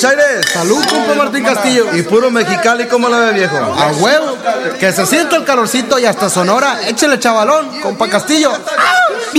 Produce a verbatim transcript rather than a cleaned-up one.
Chaires. Salud, compa Martín Castillo. Y puro Mexicali, ¿cómo la ve, viejo? A huevo. Que se sienta el calorcito y hasta Sonora. Échale chavalón, compa Castillo. ¡Ah!